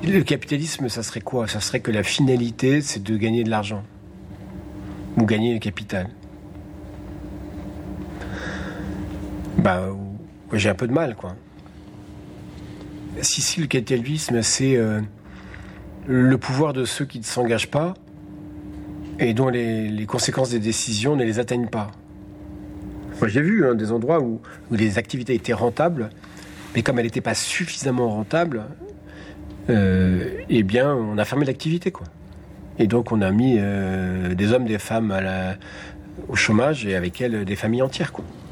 Le capitalisme, ça serait quoi? Ça serait que la finalité, c'est de gagner de l'argent. Ou gagner le capital. J'ai un peu de mal, quoi. Si le capitalisme, c'est le pouvoir de ceux qui ne s'engagent pas et dont les conséquences des décisions ne les atteignent pas. Moi, j'ai vu des endroits où les activités étaient rentables, mais comme elles n'étaient pas suffisamment rentables, on a fermé l'activité, quoi. Et donc, on a mis des hommes, des femmes au chômage et avec elles, des familles entières, quoi.